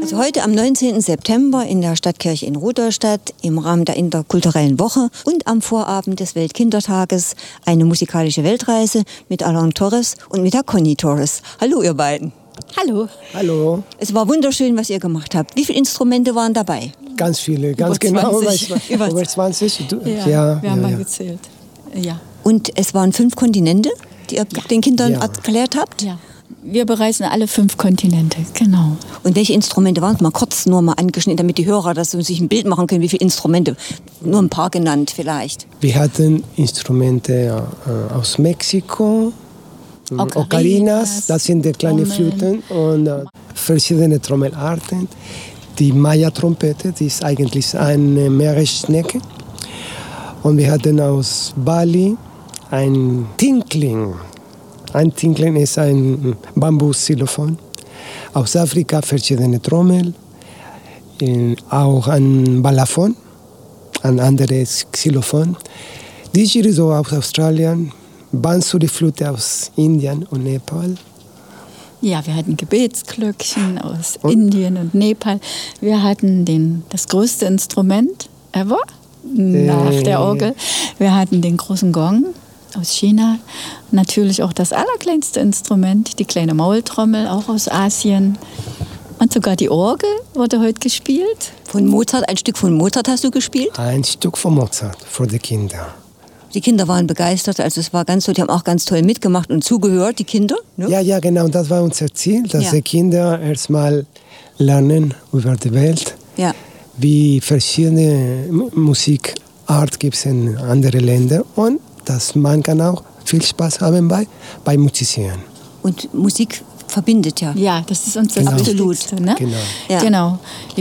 Also heute am 19. September in der Stadtkirche in Rudolstadt im Rahmen der interkulturellen Woche und am Vorabend des Weltkindertages eine musikalische Weltreise mit Alain Torres und mit der Conny Torres. Hallo ihr beiden. Hallo. Hallo. Es war wunderschön, was ihr gemacht habt. Wie viele Instrumente waren dabei? Ganz viele, ganz Über genau. 20. Über 20. Ja, wir haben mal gezählt. Ja. Und es waren 5 Kontinente, die ihr den Kindern erklärt habt? Ja. Wir bereisen alle 5 Kontinente, genau. Und welche Instrumente waren es? Mal kurz nur mal angeschnitten, damit die Hörer das sich ein Bild machen können, wie viele Instrumente. Nur ein paar genannt vielleicht. Wir hatten Instrumente aus Mexiko, Ocarinas, das sind die kleinen Flöten und verschiedene Trommelarten. Die Maya-Trompete, die ist eigentlich eine Meeresschnecke. Und wir hatten aus Bali ein Tinkling. Ein Tinkling ist ein Bambus-Xylophon. Aus Afrika verschiedene Trommel, auch ein Balafon, ein anderes Xylophon. Didgeridoo aus Australien, Bansuri-Flöte aus Indien und Nepal. Ja, wir hatten Gebetsglöckchen aus Indien und Nepal. Wir hatten das größte Instrument ever nach der Orgel. Wir hatten den großen Gong aus China. Natürlich auch das allerkleinste Instrument, die kleine Maultrommel, auch aus Asien. Und sogar die Orgel wurde heute gespielt. Von Mozart, ein Stück von Mozart hast du gespielt? Ein Stück von Mozart für die Kinder. Die Kinder waren begeistert, also es war ganz toll, die haben auch ganz toll mitgemacht und zugehört, die Kinder. Ne? Ja, genau, das war unser Ziel, dass die Kinder erstmal lernen über die Welt. Ja. Wie verschiedene Musikart gibt es in anderen Ländern und dass man kann auch viel Spaß haben bei Musizieren. Und Musik verbindet ja. Ja, das ist uns das Wichtigste. Ne? Genau. Ja. Genau.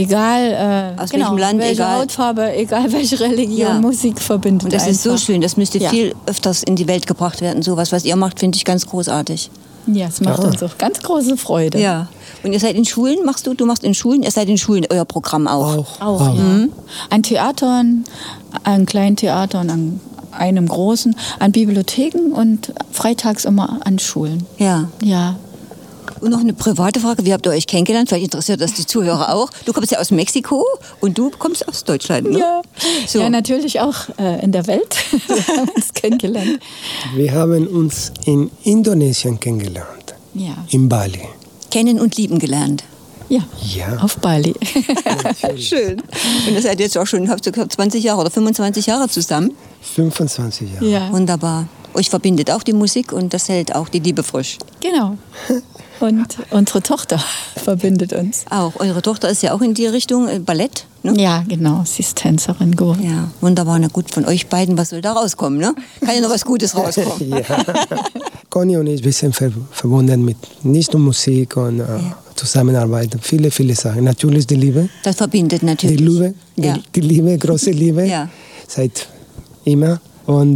Egal aus welchem Land, welche Hautfarbe, egal welche Religion, Musik verbindet. Und das einfach. ist so schön, das müsste viel öfters in die Welt gebracht werden. Sowas, was ihr macht, finde ich ganz großartig. Ja, es macht uns auch ganz große Freude. Ja. Und ihr seid in Schulen, du machst in Schulen, ihr seid in Schulen, euer Programm auch. Auch. Ja. An Theatern, an kleinen Theatern, an einem großen, an Bibliotheken und freitags immer an Schulen. Ja. Ja. Und noch eine private Frage, wie habt ihr euch kennengelernt? Vielleicht interessiert das die Zuhörer auch. Du kommst ja aus Mexiko und du kommst aus Deutschland, ne? Ja, so. Ja, natürlich auch in der Welt. Wir haben uns kennengelernt. Wir haben uns in Indonesien kennengelernt, in Bali. Kennen und lieben gelernt. Ja, auf Bali. Schön. Und ihr seid jetzt auch schon, habt ihr 20 Jahre oder 25 Jahre zusammen? 25 Jahre. Ja. Wunderbar. Euch verbindet auch die Musik und das hält auch die Liebe frisch. Genau. Und unsere Tochter verbindet uns. Auch. Eure Tochter ist ja auch in die Richtung Ballett, ne? Ja, genau. Sie ist Tänzerin geworden. Ja, wunderbar. Na gut, von euch beiden, was soll da rauskommen, ne? Kann ja noch was Gutes rauskommen. Ja. Conny und ich sind verbunden mit nicht nur Musik und Zusammenarbeit. Viele, viele Sachen. Natürlich die Liebe. Das verbindet natürlich. Die Liebe, große Liebe. Seit immer. Und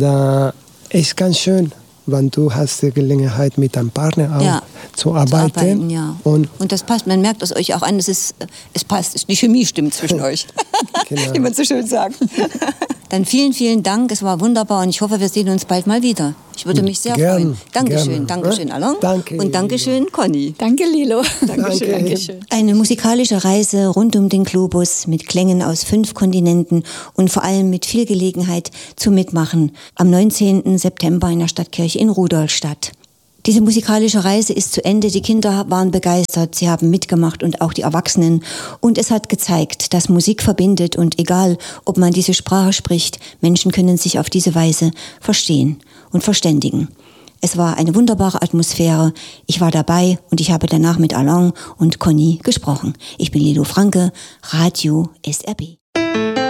es ist ganz schön, wenn du hast die Gelegenheit mit deinem Partner auch zu arbeiten. Und das passt, man merkt es euch auch an, es passt, die Chemie stimmt zwischen euch, genau. wie man so schön sagt. Dann vielen, vielen Dank, es war wunderbar und ich hoffe, wir sehen uns bald mal wieder. Ich würde mich sehr freuen. Dankeschön, Dankeschön, Alain. Danke. Und Dankeschön, Conny. Danke, Lilo. Dankeschön. Eine musikalische Reise rund um den Globus mit Klängen aus 5 Kontinenten und vor allem mit viel Gelegenheit zum Mitmachen am 19. September in der Stadtkirche in Rudolstadt. Diese musikalische Reise ist zu Ende. Die Kinder waren begeistert, sie haben mitgemacht und auch die Erwachsenen. Und es hat gezeigt, dass Musik verbindet und egal, ob man diese Sprache spricht, Menschen können sich auf diese Weise verstehen und verständigen. Es war eine wunderbare Atmosphäre. Ich war dabei und ich habe danach mit Alain und Conny gesprochen. Ich bin Lilo Franke, Radio SRB.